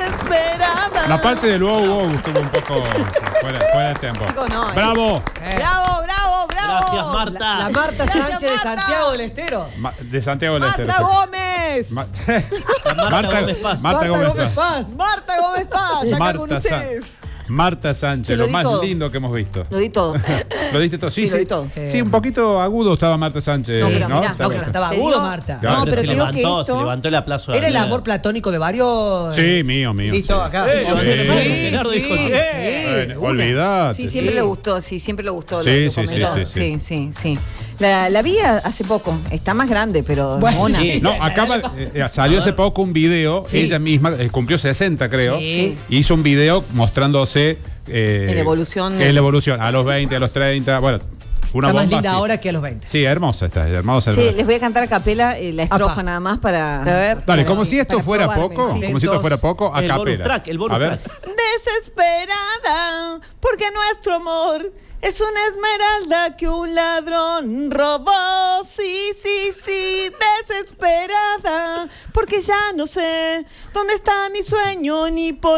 desesperada. La parte del wow estuvo un poco fuera de tiempo. Chico, no, ¡Bravo! Bravo. Gracias, Marta. La Marta Gracias, Sánchez de Marta. Santiago del Estero. De Santiago del Estero. Marta Gómez. Marta Gómez Paz. Marta Gómez Paz. Marta Gómez Paz, acá con Marta ustedes. Marta Sánchez, Se lo lo di más todo. lindo que hemos visto. Lo di todo. ¿Lo diste todo? Sí, lo di todo. Sí, un poquito agudo estaba Marta Sánchez. No, pero ¿no? mirá, Estaba- Estaba Te agudo, digo- Marta. Claro. No, pero se te digo que levantó, esto... se levantó el aplauso. Era el así. amor platónico de varios. Sí, mío. Listo, sí. acá. Leonardo dijo, Bueno, olvidate. Sí, siempre le gustó, siempre le gustó. Sí, lo sí, comentó. sí. Sí. La vi hace poco, está más grande, pero Bueno, mona. sí. No, acaba, salió hace poco un video, Sí. ella misma, cumplió 60 creo, Sí. hizo un video mostrándose En evolución. en la evolución, a los 20, a los 30, bueno, una Está más bomba linda así. ahora que a los 20. Sí, hermosa está, hermosa. Sí, les voy a cantar a capela la estrofa Apa. nada más para... Dale, como si esto para fuera probarme, poco, sí. como si esto fuera poco, a El bonus capela. track, el bonus A ver. track. Desesperada, porque nuestro amor es una esmeralda que un ladrón robó. Sí, desesperada, porque ya no sé dónde está mi sueño ni por